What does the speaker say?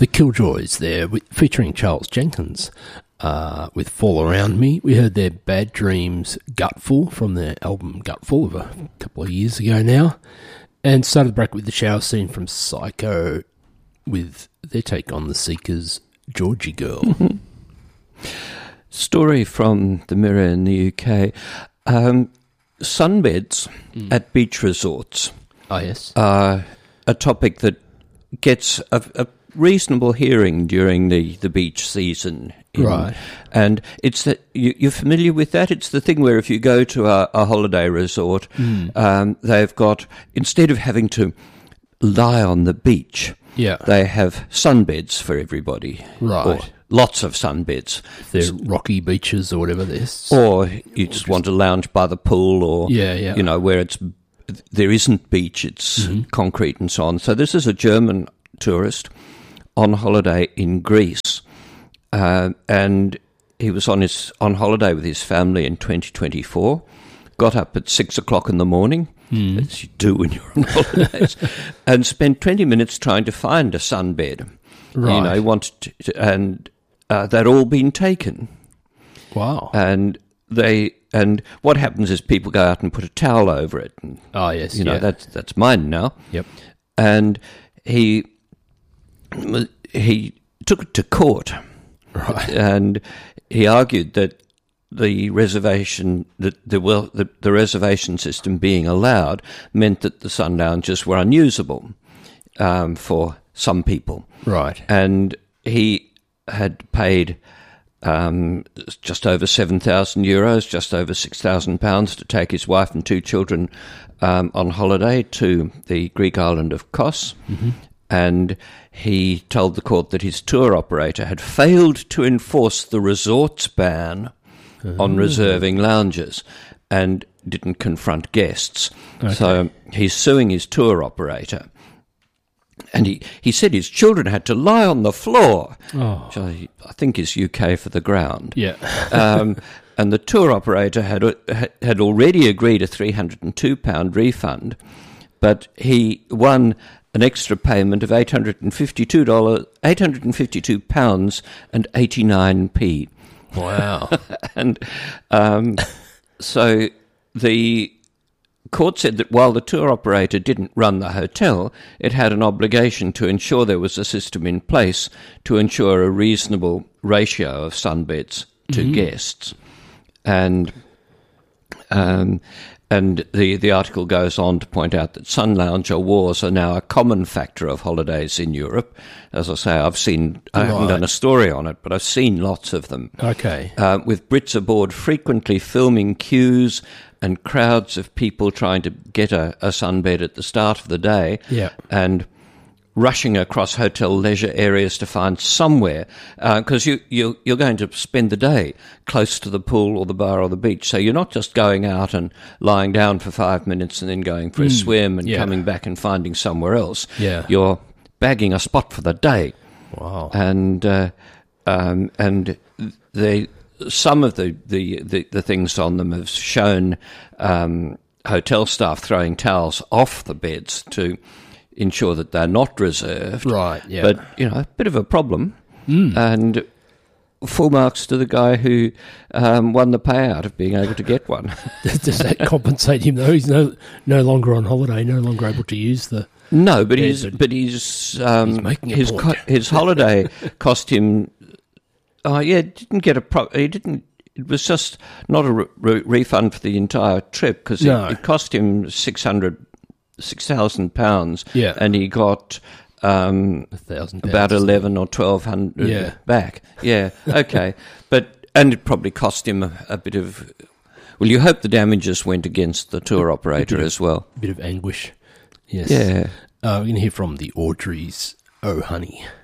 the Killjoys there, featuring Charles Jenkins, with Fall Around Me. We heard their Bad Dreams Gutful from their album Gutful of a couple of years ago now. And started the break with the shower scene from Psycho with their take on the Seekers' Georgie Girl. Story from the Mirror in the UK. Sunbeds at beach resorts. Oh, yes. Are a topic that gets a reasonable hearing during the beach season. Right. And it's that you're familiar with that? It's the thing where if you go to a holiday resort, they've got, instead of having to lie on the beach, they have sunbeds for everybody. Right. Or lots of sunbeds. If they're rocky beaches or whatever this. Or you just want to lounge by the pool or, you know, where there isn't beach, it's concrete and so on. So this is a German tourist on holiday in Greece. And he was on holiday with his family in 2024, got up at 6 o'clock in the morning, as you do when you're on holidays, and spent 20 minutes trying to find a sunbed. Right. You know, he wanted to, and they'd all been taken. Wow. And what happens is people go out and put a towel over it. And, you know, that's mine now. Yep. And he took it to court. Right. And he argued that the reservation, the reservation system being allowed meant that the sun lounges were unusable for some people. Right. And he had paid just over €7,000, just over £6,000 to take his wife and two children on holiday to the Greek island of Kos. Mm-hmm. And he told the court that his tour operator had failed to enforce the resort's ban on reserving lounges and didn't confront guests. Okay. So he's suing his tour operator. And he said his children had to lie on the floor, which I think is UK for the ground. Yeah. And the tour operator had already agreed a £302 refund, but he won an extra payment of £852 and 89p. Wow. And so the court said that while the tour operator didn't run the hotel, it had an obligation to ensure there was a system in place to ensure a reasonable ratio of sunbeds to guests. And the article goes on to point out that sun lounger wars are now a common factor of holidays in Europe. As I say, I haven't done a story on it, but I've seen lots of them. Okay. With Brits aboard frequently filming queues and crowds of people trying to get a sunbed at the start of the day. Yeah. And rushing across hotel leisure areas to find somewhere, because you're going to spend the day close to the pool or the bar or the beach. So you're not just going out and lying down for 5 minutes and then going for a swim and coming back and finding somewhere else. Yeah. You're bagging a spot for the day. Wow. And some of the things on them have shown hotel staff throwing towels off the beds to ensure that they're not reserved. Right, yeah. But, you know, a bit of a problem. And full marks to the guy who won the payout of being able to get one. Does that compensate him, though? He's no longer on holiday, no longer able to use the... No, but he's making a point. His holiday cost him... didn't get he didn't... It was just not a refund for the entire trip, because it cost him £6,000, and he got £1,000 about 11 or 1,200 back. Yeah, okay, and it probably cost him a bit of. Well, you hope the damages went against the tour operator as well. A bit of anguish. Yes. Yeah. We're going to hear from the Audreys. Oh, honey.